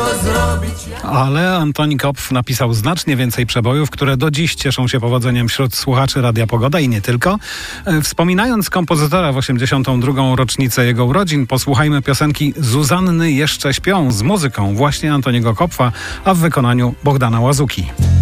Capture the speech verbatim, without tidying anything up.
zrobić. Ale Antoni Kopf napisał znacznie więcej przebojów, które do dziś cieszą się powodzeniem wśród słuchaczy Radia Pogoda i nie tylko. Wspominając kompozytora w osiemdziesiątą drugą rocznicę jego urodzin, posłuchajmy piosenki Zuzanny jeszcze śpią z muzyką właśnie Antoniego Kopfa, a w wykonaniu Bogdana Łazuki.